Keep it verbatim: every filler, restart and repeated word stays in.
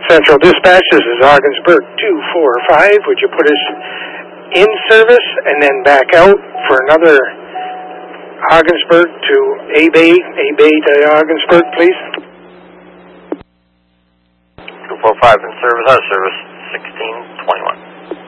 Central Dispatch, this is Ogdensburg two four five. Would you put us in service and then back out for another Ogdensburg to A-Bay, A-Bay to Ogdensburg, please? two four five in service, out of service, sixteen twenty-one.